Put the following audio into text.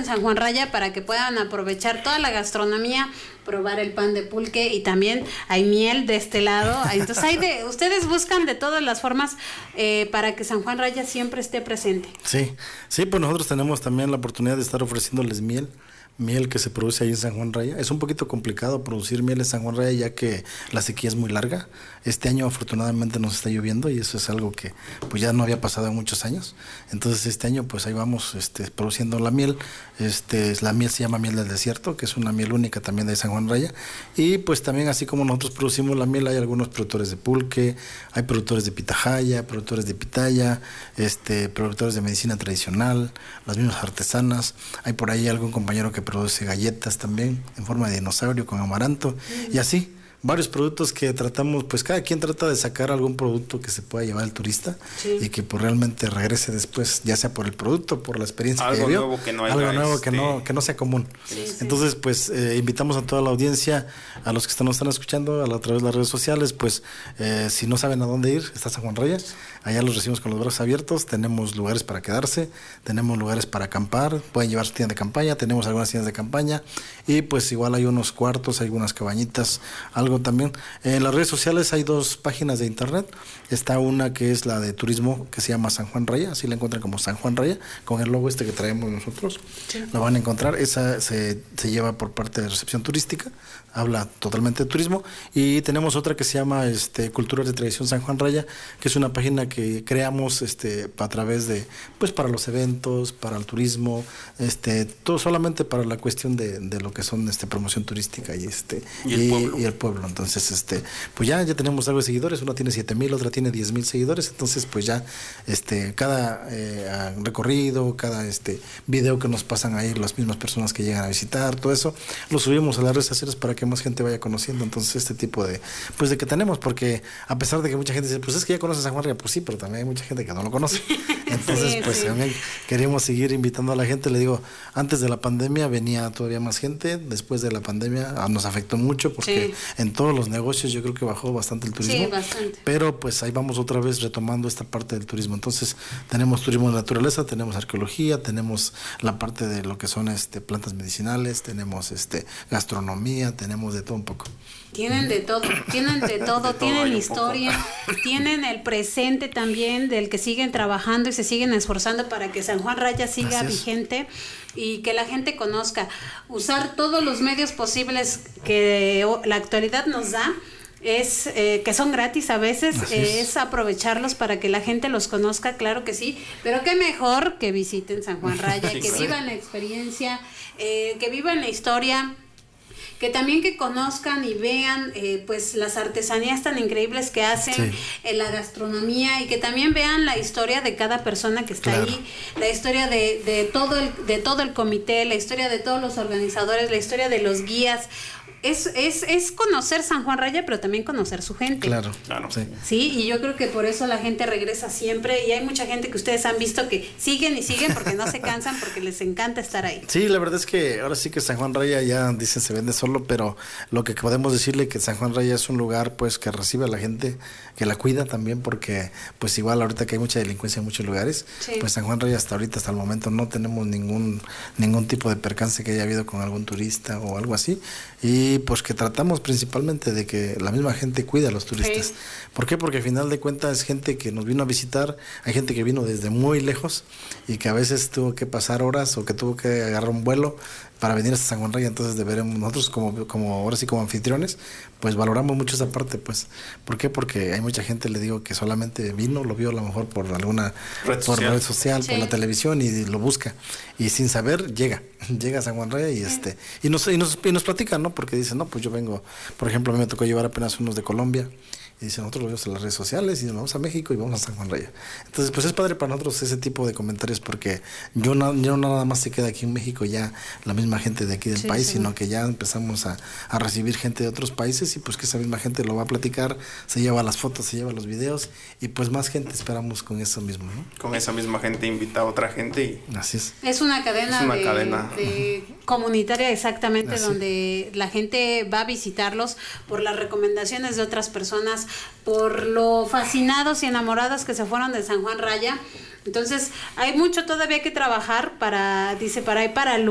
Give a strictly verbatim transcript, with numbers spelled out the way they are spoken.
en San Juan Raya para que puedan aprovechar toda la gastronomía, probar el pan de pulque y también hay miel de este lado. Entonces hay de, ustedes buscan de todas las formas eh, para que San Juan Raya siempre esté presente. Sí, sí, pues nosotros tenemos también la oportunidad de estar ofreciéndoles miel. Miel que se produce ahí en San Juan Raya. Es un poquito complicado producir miel en San Juan Raya ya que la sequía es muy larga. Este año afortunadamente nos está lloviendo y eso es algo que pues ya no había pasado en muchos años. Entonces este año pues ahí vamos este, produciendo la miel. Este, la miel se llama miel del desierto, que es una miel única también de San Juan Raya. Y pues también así como nosotros producimos la miel, hay algunos productores de pulque, hay productores de pitahaya, productores de pitaya, este, productores de medicina tradicional, las mismas artesanas. Hay por ahí algún compañero que produce galletas también en forma de dinosaurio con amaranto, mm. y así varios productos que tratamos, pues cada quien trata de sacar algún producto que se pueda llevar al turista, sí. y que pues realmente regrese después, ya sea por el producto, por la experiencia algo que vivió, nuevo que no haya, algo nuevo este... que no que no sea común. Sí, sí. Entonces pues eh, invitamos a toda la audiencia, a los que están, nos están escuchando a, la, a través de las redes sociales, pues eh, si no saben a dónde ir, está San Juan Raya, allá los recibimos con los brazos abiertos, tenemos lugares para quedarse, tenemos lugares para acampar, pueden llevar su tienda de campaña, tenemos algunas tiendas de campaña y pues igual hay unos cuartos, hay unas cabañitas, algo también. En las redes sociales hay dos páginas de internet. Está una que es la de turismo, que se llama San Juan Raya, así la encuentran como San Juan Raya, con el logo este que traemos nosotros. Sí. Lo van a encontrar. Esa se, se lleva por parte de recepción turística, habla totalmente de turismo. Y tenemos otra que se llama este, Culturas de Tradición San Juan Raya, que es una página que creamos este, a través de, pues para los eventos, para el turismo, este, todo solamente para la cuestión de, de lo que son este, promoción turística y, este, y, el, y, pueblo. y el pueblo. Entonces, este, pues ya, ya tenemos algo de seguidores, una tiene siete mil, otra tiene diez mil seguidores, entonces pues ya este, cada eh, recorrido, cada este video que nos pasan ahí las mismas personas que llegan a visitar, todo eso, lo subimos a las redes sociales para que más gente vaya conociendo. Entonces este tipo de, pues de que tenemos, porque a pesar de que mucha gente dice, pues es que ya conoces a San Juan Raya, pues sí, pero también hay mucha gente que no lo conoce. Entonces sí, pues sí. También queremos seguir invitando a la gente. Le digo, antes de la pandemia venía todavía más gente, después de la pandemia nos afectó mucho porque sí. en todos los negocios yo creo que bajó bastante el turismo, sí, bastante. Pero pues ahí vamos otra vez retomando esta parte del turismo. Entonces tenemos turismo de naturaleza, tenemos arqueología, tenemos la parte de lo que son este plantas medicinales, tenemos este gastronomía, tenemos de todo un poco. Tienen de todo, tienen de todo, de tienen todo historia, tienen el presente también del que siguen trabajando y se siguen esforzando para que San Juan Raya siga Así es. vigente y que la gente conozca, usar todos los medios posibles que la actualidad nos da. Es eh, que son gratis a veces, eh, es. es aprovecharlos para que la gente los conozca, claro que sí, pero qué mejor que visiten San Juan Raya, sí, que claro. vivan la experiencia, eh, que vivan la historia, que también que conozcan y vean eh, pues las artesanías tan increíbles que hacen, sí. en la gastronomía, y que también vean la historia de cada persona que está claro. ahí, la historia de, de todo el, de todo el comité, la historia de todos los organizadores, la historia de los guías. Es, es, es conocer San Juan Raya, pero también conocer su gente. Claro, claro. Sí. Sí, y yo creo que por eso la gente regresa siempre, y hay mucha gente que ustedes han visto que siguen y siguen porque no se cansan, porque les encanta estar ahí. Sí, la verdad es que ahora sí que San Juan Raya ya dicen se vende solo, pero lo que podemos decirle que San Juan Raya es un lugar pues que recibe a la gente, que la cuida también, porque pues igual ahorita que hay mucha delincuencia en muchos lugares, sí. pues San Juan Raya hasta ahorita, hasta el momento no tenemos ningún ningún tipo de percance que haya habido con algún turista o algo así, y pues que tratamos principalmente de que la misma gente cuide a los turistas. Sí. ¿Por qué? Porque al final de cuentas es gente que nos vino a visitar, hay gente que vino desde muy lejos y que a veces tuvo que pasar horas o que tuvo que agarrar un vuelo para venir hasta San Juan Raya. Entonces deberemos nosotros como, como ahora sí como anfitriones, pues valoramos mucho esa parte, pues. ¿Por qué? Porque hay mucha gente, le digo, que solamente vino, lo vio a lo mejor por alguna red por social, red social sí. por la televisión, y lo busca, y sin saber llega, llega a San Juan Raya y sí. este y nos, y nos y nos platican, ¿no? Porque dicen, no, pues yo vengo, por ejemplo, a mí me tocó llevar apenas unos de Colombia. Y dicen, nosotros lo vemos en las redes sociales y nos vamos a México y vamos a San Juan Raya. Entonces, pues es padre para nosotros ese tipo de comentarios, porque yo no, yo nada más se queda aquí en México ya la misma gente de aquí del sí, país, sí. sino que ya empezamos a, a recibir gente de otros países, y pues que esa misma gente lo va a platicar, se lleva las fotos, se lleva los videos, y pues más gente esperamos con eso mismo, ¿no? Con esa misma gente invita a otra gente y... Así es. Es una cadena, es una de, cadena. de comunitaria, exactamente, Así. Donde la gente va a visitarlos por las recomendaciones de otras personas, por lo fascinados y enamorados que se fueron de San Juan Raya. Entonces hay mucho todavía que trabajar para, dice, para, para